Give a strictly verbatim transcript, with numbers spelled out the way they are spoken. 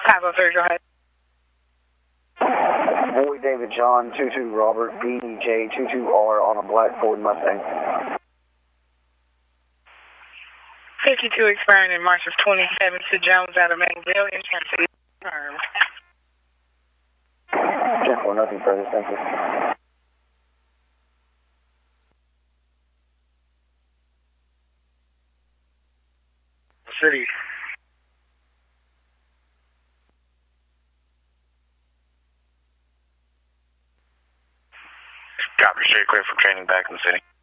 five oh three, go ahead. Boy David John, two two Robert, B D J, two two R on a black Ford Mustang. fifty-two expiring in March of twenty-seven to Jones out of Manville, insurance confirmed. ten four, nothing further, thank you. City. Copy, straight clear for training back in the city.